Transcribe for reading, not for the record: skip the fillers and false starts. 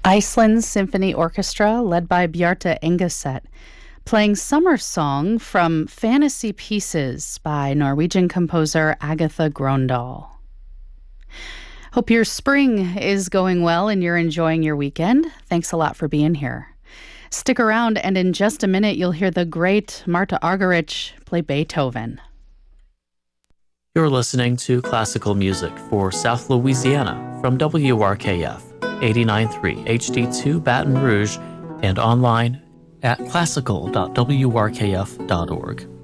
Iceland Symphony Orchestra, led by Bjarte Engeset, playing Summer Song from Fantasy Pieces by Norwegian composer Agatha Grøndahl. Hope your spring is going well and you're enjoying your weekend. Thanks a lot for being here. Stick around, and in just a minute, you'll hear the great Marta Argerich play Beethoven. You're listening to classical music for South Louisiana from WRKF 89.3 HD2 Baton Rouge and online at classical.wrkf.org.